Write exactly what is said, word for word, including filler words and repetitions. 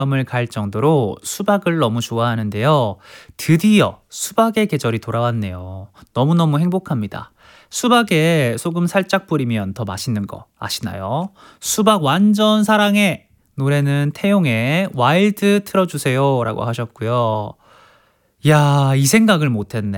점을 갈 정도로 수박을 너무 좋아하는데요. 드디어 수박의 계절이 돌아왔네요. 너무너무 행복합니다. 수박에 소금 살짝 뿌리면 더 맛있는 거 아시나요? 수박 완전 사랑해! 노래는 태용의 와일드 틀어주세요 라고 하셨고요. 야, 이 생각을 못했네.